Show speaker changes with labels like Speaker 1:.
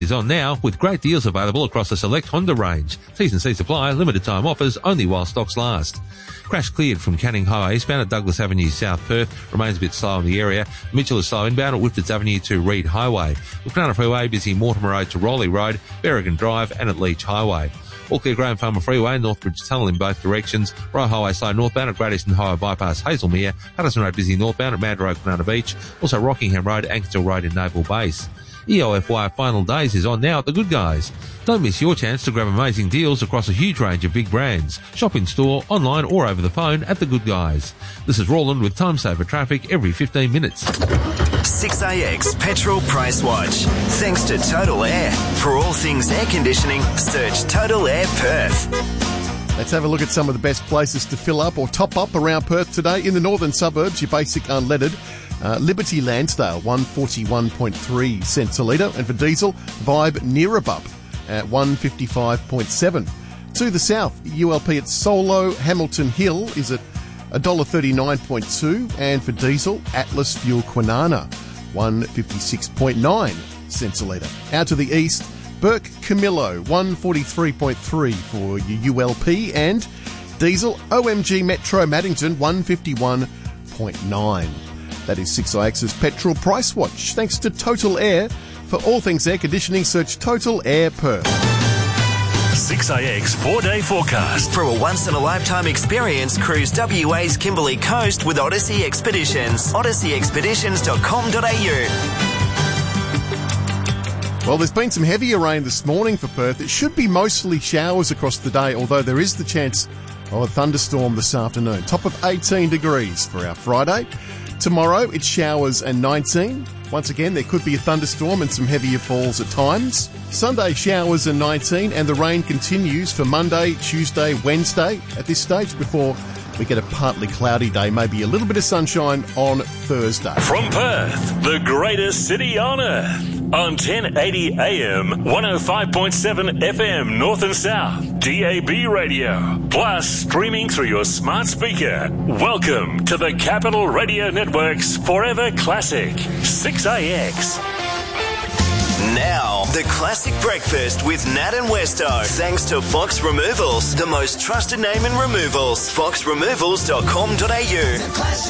Speaker 1: is on now with great deals available across a select Honda range. T&C supply, limited time offers only while stocks last. Crash cleared from Canning Highway eastbound at Douglas Avenue, South Perth. Remains a bit slow in the area. Mitchell is slow inbound at Whitfords Avenue to Reed Highway. Wilcanana Freeway busy Mortimer Road to Rowley Road, Berrigan Drive and at Leach Highway. All clear Graham Farmer Freeway, Northbridge Tunnel in both directions. Rye Highway slow northbound at Great Eastern Highway Bypass Hazelmere. Patterson Road busy northbound at Mad Road, Banana Beach. Also Rockingham Road, Ankersville Road in Naval Base. EOFY Final Days is on now at The Good Guys. Don't miss your chance to grab amazing deals across a huge range of big brands. Shop in store, online or over the phone at The Good Guys. This is Roland with Time Saver Traffic every 15 minutes.
Speaker 2: 6AX Petrol Price Watch. Thanks to Total Air. For all things air conditioning, search Total Air Perth.
Speaker 3: Let's have a look at some of the best places to fill up or top up around Perth today. In the northern suburbs, your basic unleaded. Liberty Lansdale, 141.3 cents a litre. And for diesel, Vibe Neerabup at 155.7. To the south, ULP at Solo Hamilton Hill is at $1.39.2. And for diesel, Atlas Fuel Kwinana, 156.9 cents a litre. Out to the east, Burke Camillo, 143.3 for your ULP. And diesel, OMG Metro Maddington, 151.9. That is 6IX's Petrol Price Watch. Thanks to Total Air. For all things air conditioning, search Total Air Perth.
Speaker 4: 6IX 4-day forecast.
Speaker 2: For a once-in-a-lifetime experience, cruise WA's Kimberley Coast with Odyssey Expeditions. odysseyexpeditions.com.au.
Speaker 3: Well, there's been some heavier rain this morning for Perth. It should be mostly showers across the day, although there is the chance of a thunderstorm this afternoon. Top of 18 degrees for our Friday. Tomorrow, it's showers and 19. Once again, there could be a thunderstorm and some heavier falls at times. Sunday, showers and 19, and the rain continues for Monday, Tuesday, Wednesday at this stage before we get a partly cloudy day, maybe a little bit of sunshine on Thursday.
Speaker 4: From Perth, the greatest city on earth. On 1080 AM, 105.7 FM North and South, DAB radio, plus streaming through your smart speaker. Welcome to the Capital Radio Network's Forever Classic, 6AX.
Speaker 2: Now, the classic breakfast with Nat and Westo. Thanks to Fox Removals, the most trusted name in removals. foxremovals.com.au.